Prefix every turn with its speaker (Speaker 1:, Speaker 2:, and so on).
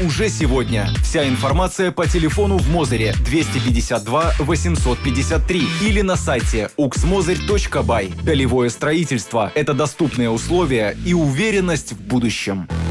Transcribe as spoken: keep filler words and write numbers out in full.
Speaker 1: уже сегодня. Вся информация по телефону в Мозыре двести пятьдесят два восемьсот пятьдесят три или на сайте уксмозырь точка бай. Долевое строительство – это доступные условия и уверенность в будущем.